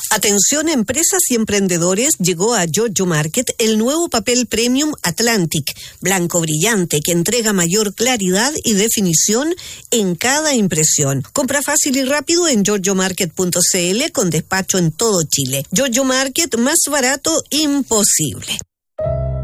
Atención empresas y emprendedores, llegó a Giorgio Market el nuevo papel premium Atlantic, blanco brillante que entrega mayor claridad y definición en cada impresión. Compra fácil y rápido en giorgiomarket.cl con despacho en todo Chile. Giorgio Market, más barato imposible.